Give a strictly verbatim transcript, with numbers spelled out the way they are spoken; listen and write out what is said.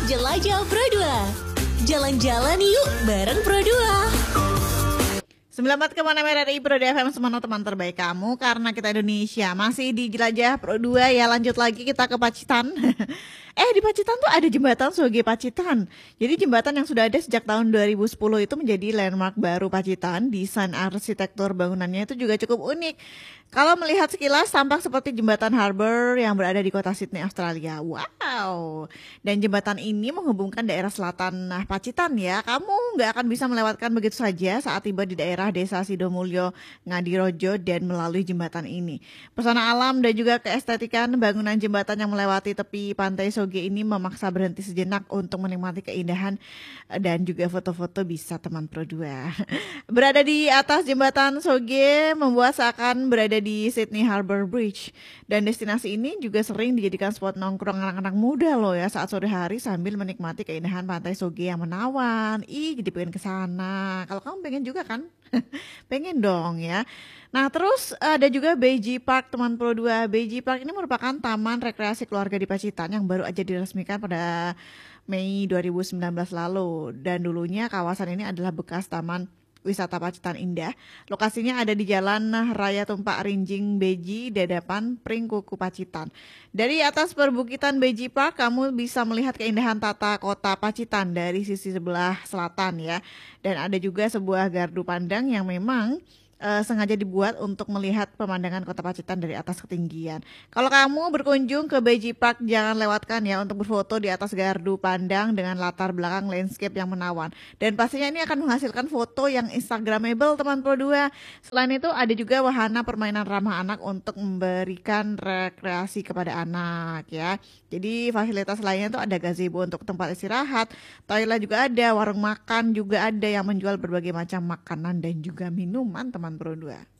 Jelajah Pro dua. Jalan-jalan yuk bareng Pro dua. sembilan puluh empat koma enam R R I Pro dua F M, semua teman terbaik kamu karena kita Indonesia. Masih di Jelajah Pro dua ya, lanjut lagi kita ke Pacitan. Eh di Pacitan tuh ada jembatan Soge Pacitan. Jadi jembatan yang sudah ada sejak tahun dua ribu sepuluh itu menjadi landmark baru Pacitan. Desain arsitektur bangunannya itu juga cukup unik. Kalau melihat sekilas tampak seperti jembatan Harbour yang berada di kota Sydney, Australia. Wow. Dan jembatan ini menghubungkan daerah selatan nah, Pacitan ya. Kamu nggak akan bisa melewatkan begitu saja saat tiba di daerah Desa Sidomulyo, Ngadirojo dan melalui jembatan ini. Pesona alam dan juga keestetikan bangunan jembatan yang melewati tepi pantai Soge ini memaksa berhenti sejenak untuk menikmati keindahan dan juga foto-foto bisa teman Pro dua. Berada di atas jembatan Soge membuat seakan berada di Sydney Harbour Bridge, dan destinasi ini juga sering dijadikan spot nongkrong anak-anak muda loh ya saat sore hari sambil menikmati keindahan pantai Soge yang menawan. Ih, jadi pengen ke sana. Kalau kamu pengen juga kan? Pengen dong ya. Nah terus ada juga Beji Park teman Pro dua. Beji Park ini merupakan taman rekreasi keluarga di Pacitan yang baru aja diresmikan pada Mei dua ribu sembilan belas lalu. Dan dulunya kawasan ini adalah bekas taman wisata Pacitan Indah. Lokasinya ada di Jalan Raya Tumpak Rinjing Beji, Dadapan, Pringkuku, Pacitan. Dari atas perbukitan Beji Park, kamu bisa melihat keindahan tata kota Pacitan dari sisi sebelah selatan ya. Dan ada juga sebuah gardu pandang yang memang Uh, sengaja dibuat untuk melihat pemandangan kota Pacitan dari atas ketinggian. Kalau kamu berkunjung ke Beji Park, jangan lewatkan ya untuk berfoto di atas gardu pandang dengan latar belakang landscape yang menawan. Dan pastinya ini akan menghasilkan foto yang instagramable teman Pro dua. Selain itu ada juga wahana permainan ramah anak untuk memberikan rekreasi kepada anak ya. Jadi fasilitas lainnya itu ada gazebo untuk tempat istirahat, toilet juga ada, warung makan juga ada yang menjual berbagai macam makanan dan juga minuman teman Pro dua.